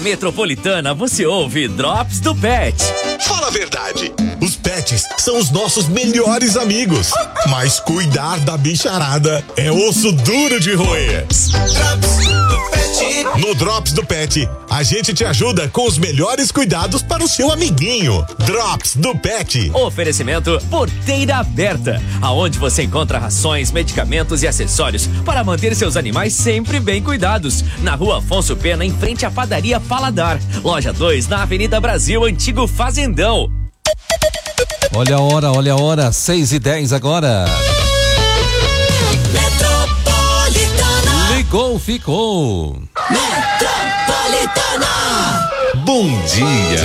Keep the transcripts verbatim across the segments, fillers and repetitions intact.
Metropolitana você ouve Drops do Pet. Fala a verdade, os pets são os nossos melhores amigos, mas cuidar da bicharada é osso duro de roer. Drops do Pet. No Drops do Pet, a gente te ajuda com os melhores cuidados para o seu amiguinho. Drops do Pet. Oferecimento Porteira Aberta, aonde você encontra rações, medicamentos e acessórios para manter seus animais sempre bem cuidados. Na Rua Afonso Pena, em frente à Padaria Paladar. Loja dois, na Avenida Brasil, Antigo Fazendão. Olha a hora, olha a hora, seis e dez agora. Metropolitana. Ligou, ficou. Metropolitana. Bom dia.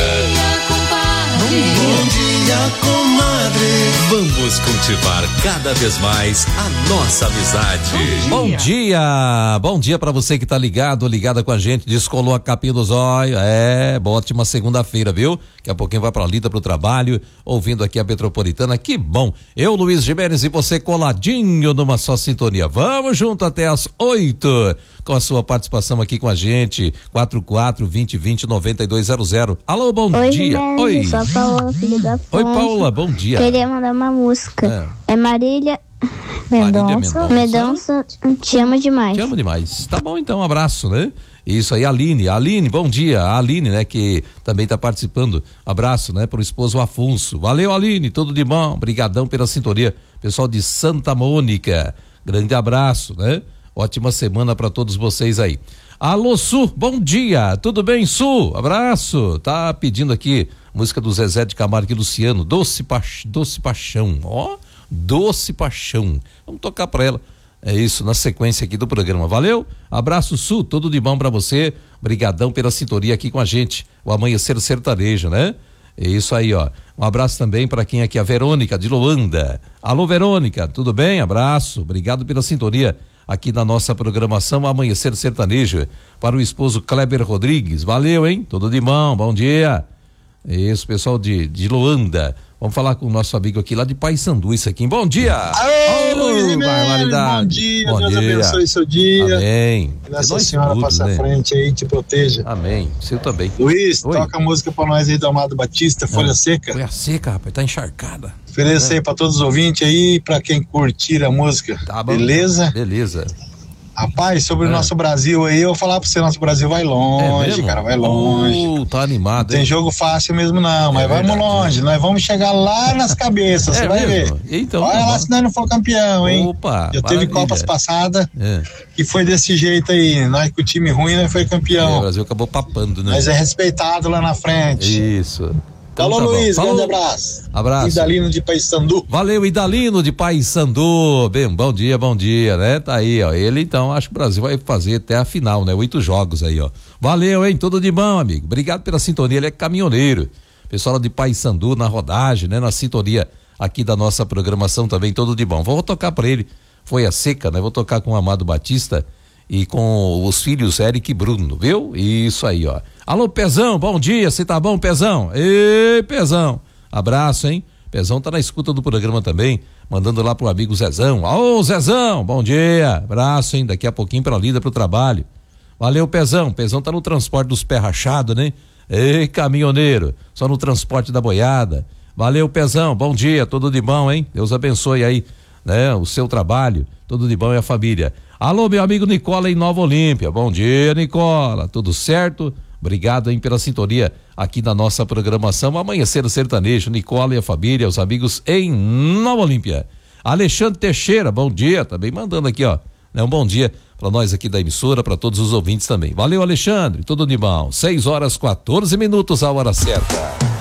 Bom dia, comadre. Vamos cultivar cada vez mais a nossa amizade. Bom dia, bom dia, bom dia pra você que tá ligado, ligada com a gente, descolou a capinha do zóio, é, boa ótima segunda-feira, viu? Daqui a pouquinho vai pra lida pro trabalho, ouvindo aqui a Metropolitana, que bom. Eu, Luiz Gimenez, e você coladinho numa só sintonia. Vamos junto até às oito, com a sua participação aqui com a gente, quatro quatro, vinte, vinte, noventa e dois zero zero. Alô, bom Oi, dia. Gimenez, Oi. sou a Paula, filha da Oi, Paula, bom dia. Queria mandar uma música. É, é Marília Mendonça. Mendonça, te amo demais. Te amo demais. Tá bom então, um abraço, né? Isso aí, Aline, Aline, bom dia, a Aline, né, que também tá participando, abraço, né, pro esposo Afonso, valeu Aline, tudo de bom, obrigadão pela sintonia, pessoal de Santa Mônica, grande abraço, né, ótima semana para todos vocês aí. Alô Su, bom dia, tudo bem Su? Abraço, tá pedindo aqui música do Zezé de Camargo e Luciano, Doce, pa, Doce Paixão, ó, Doce Paixão, vamos tocar pra ela. É isso, na sequência aqui do programa. Valeu? Abraço Sul, tudo de bom pra você. Obrigadão pela sintonia aqui com a gente. O Amanhecer Sertanejo, né? É isso aí, ó. Um abraço também para quem aqui, a Verônica de Loanda. Alô, Verônica, tudo bem? Abraço. Obrigado pela sintonia aqui na nossa programação Amanhecer Sertanejo. Para o esposo Kleber Rodrigues. Valeu, hein? Tudo de bom, bom dia. É isso, pessoal de, de Loanda. Vamos falar com o nosso amigo aqui lá de Paysandu, isso aqui. Bom dia! Aê, Luiz Gimenez, bom dia, bom Deus dia. abençoe seu dia. Amém. Nossa Senhora tudo, passa né? à frente aí, te proteja. Amém, seu também. Luiz, Oi. Toca a música pra nós aí do Amado Batista, Folha é. Seca. Folha Seca, rapaz, tá encharcada. Ofereça é. aí pra todos os ouvintes aí, pra quem curtir a música, tá bom, beleza? Beleza. Rapaz, sobre é. o nosso Brasil aí, eu vou falar pra você, nosso Brasil vai longe, é cara, vai longe. Uh, tá animado, Não tem hein? jogo fácil mesmo não, mas é vamos verdade. longe, nós vamos chegar lá nas cabeças, é você vai mesmo? ver. Então, olha tá lá se nós não for campeão, hein? Opa, já teve Copas passadas é. que foi desse jeito aí, nós com o time ruim, nós foi campeão. É, o Brasil acabou papando, né? Mas é respeitado lá na frente. Isso. Então, Falou, tá Luiz, Falou. grande abraço. Abraço. Idalino de Paysandu. Valeu, Idalino de Paysandu. Bem, bom dia, bom dia, né? Tá aí, ó. Ele, então, acho que o Brasil vai fazer até a final, né? Oito jogos aí, ó. Valeu, hein? Tudo de bom, amigo. Obrigado pela sintonia. Ele é caminhoneiro. Pessoal de Paysandu na rodagem, né? Na sintonia aqui da nossa programação também, tudo de bom. Vou tocar pra ele. Foi a seca, né? Vou tocar com o Amado Batista e com os filhos Eric e Bruno, viu? Isso aí, ó. Alô, Pezão, bom dia, você tá bom, Pezão? Ei, Pezão, abraço, hein? Pezão tá na escuta do programa também, mandando lá pro amigo Zezão. Alô, Zezão, bom dia, abraço, hein? Daqui a pouquinho pra lida pro trabalho. Valeu, Pezão, Pezão tá no transporte dos pé rachado, né? Ei, caminhoneiro, só no transporte da boiada. Valeu, Pezão, bom dia, tudo de bom, hein? Deus abençoe aí, né? O seu trabalho, tudo de bom e a família. Alô, meu amigo Nicola em Nova Olímpia. Bom dia, Nicola. Tudo certo? Obrigado, hein, pela sintonia aqui na nossa programação Amanhecer Sertanejo. Nicola e a família, os amigos em Nova Olímpia. Alexandre Teixeira, bom dia. Também mandando aqui, ó, né, um bom dia para nós aqui da emissora, para todos os ouvintes também. Valeu, Alexandre. Tudo de bom. seis horas, quatorze minutos, a hora certa.